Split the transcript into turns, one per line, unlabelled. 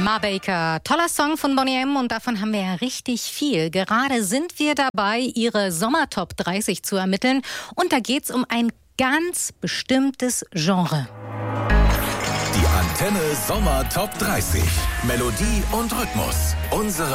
Ma Baker, toller Song von Boney M. und davon haben wir ja richtig viel. Gerade sind wir dabei, ihre Sommertop 30 zu ermitteln und da geht's um ein ganz bestimmtes Genre.
Die Antenne Sommer Top 30. Melodie und Rhythmus. Unsere